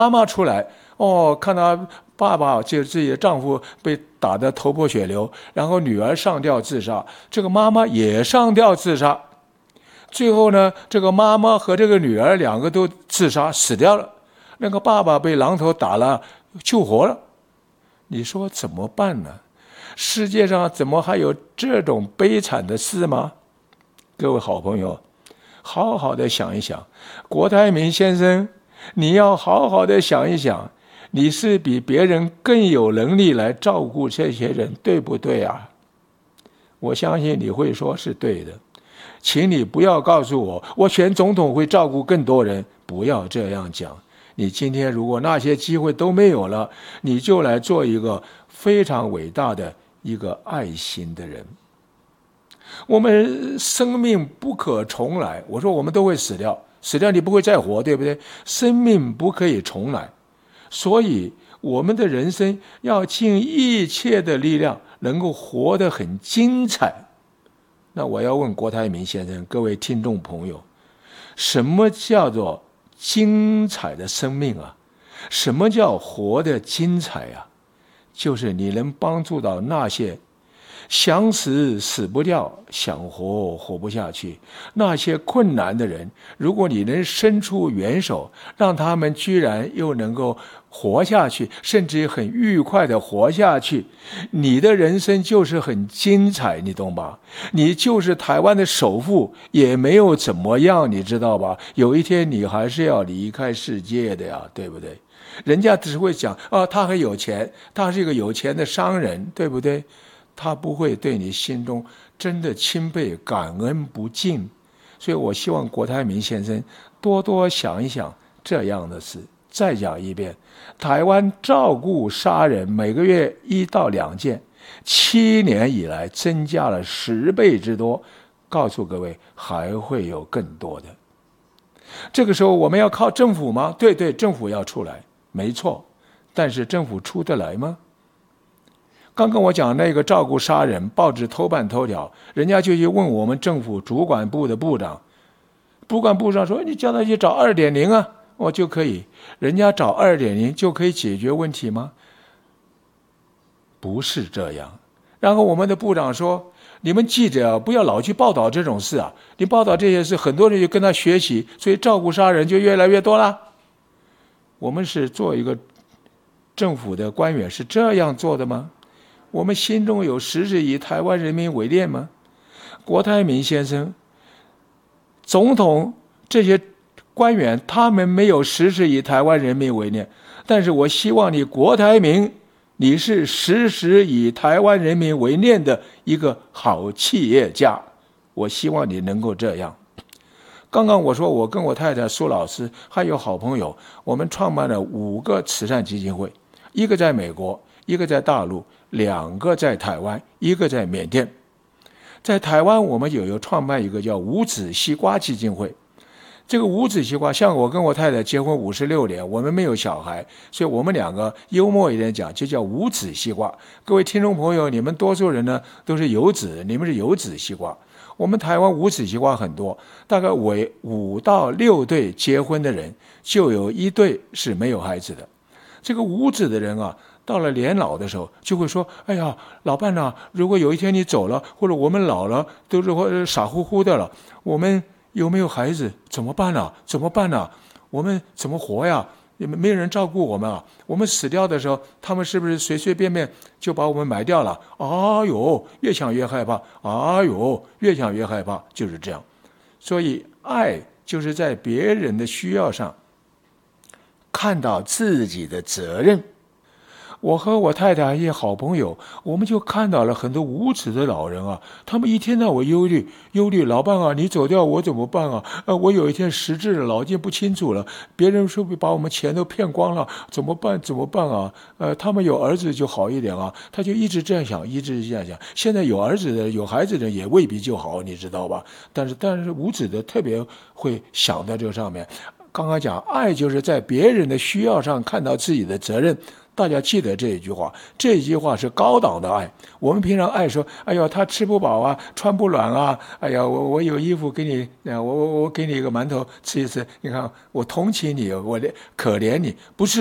妈妈出来，看到爸爸就自己的丈夫被打得头破血流，然后女儿上吊自杀，这个妈妈也上吊自杀，最后呢，这个妈妈和这个女儿两个都自杀死掉了，那个爸爸被榔头打了，救活了。你说怎么办呢？世界上怎么还有这种悲惨的事吗？各位好朋友，好好的想一想，郭台铭先生，你要好好的想一想，你是比别人更有能力来照顾这些人，对不对啊？我相信你会说是对的，请你不要告诉我选总统会照顾更多人，不要这样讲。你今天如果那些机会都没有了，你就来做一个非常伟大的一个爱心的人。我们生命不可重来，我说我们都会死掉，死掉你不会再活，对不对？生命不可以重来，所以我们的人生要尽一切的力量，能够活得很精彩。那我要问郭台铭先生，各位听众朋友，什么叫做精彩的生命啊？什么叫活得精彩啊？就是你能帮助到那些想死死不掉，想活活不下去，那些困难的人，如果你能伸出援手，让他们居然又能够活下去，甚至很愉快的活下去，你的人生就是很精彩，你懂吧？你就是台湾的首富也没有怎么样，你知道吧？有一天你还是要离开世界的呀，对不对？人家只会讲他很有钱，他是一个有钱的商人，对不对？他不会对你心中真的钦佩感恩不尽。所以我希望郭台铭先生多多想一想这样的事。再讲一遍，台湾照顾杀人每个月1到2件，7年以来增加了10倍之多，告诉各位还会有更多的。这个时候我们要靠政府吗？对，政府要出来，没错，但是政府出得来吗？刚刚我讲那个照顾杀人，报纸头版头条，人家就去问我们政府主管部的部长，主管部长说：“你叫他去找2.0啊，我就可以。”人家找2.0就可以解决问题吗？不是这样。然后我们的部长说：“你们记者不要老去报道这种事啊！你报道这些事，很多人就跟他学习，所以照顾杀人就越来越多了。”我们是做一个政府的官员，是这样做的吗？我们心中有时时以台湾人民为念吗？郭台铭先生、总统这些官员，他们没有时时以台湾人民为念，但是我希望你郭台铭，你是时时以台湾人民为念的一个好企业家，我希望你能够这样。刚刚我说我跟我太太苏老师还有好朋友，我们创办了5个慈善基金会，一个在美国，一个在大陆，2个在台湾，一个在缅甸。在台湾我们有创办一个叫无籽西瓜基金会。这个无籽西瓜，像我跟我太太结婚56年，我们没有小孩，所以我们2个幽默一点讲，就叫无籽西瓜。各位听众朋友，你们多数人呢都是有籽，你们是有籽西瓜。我们台湾无籽西瓜很多，大概5到6对结婚的人，就有1对是没有孩子的。这个无籽的人啊，到了年老的时候，就会说：“哎呀，老伴啊，如果有一天你走了，或者我们老了，都是傻乎乎的了，我们有没有孩子？怎么办啊？怎么办啊？我们怎么活呀？没有人照顾我们啊！我们死掉的时候，他们是不是随随便便就把我们埋掉了？哎呦，越想越害怕！哎呦，越想越害怕，就是这样。所以，爱就是在别人的需要上看到自己的责任。我和我太太一些好朋友，我们就看到了很多无耻的老人啊，他们一天到晚忧虑，老伴啊，你走掉我怎么办啊？我有一天失智了，脑筋不清楚了，别人是不是把我们钱都骗光了？怎么办啊？他们有儿子就好一点啊，他就一直这样想，一直这样想。现在有儿子的、有孩子的也未必就好，你知道吧？但是无耻的特别会想到这个上面。 刚刚讲，爱就是在别人的需要上看到自己的责任。大家记得这一句话，这一句话是高档的爱。我们平常爱说，哎呦，他吃不饱啊，穿不暖啊，哎呀，我有衣服给你，我给你一个馒头吃一吃，你看我同情你，我可怜你，不是。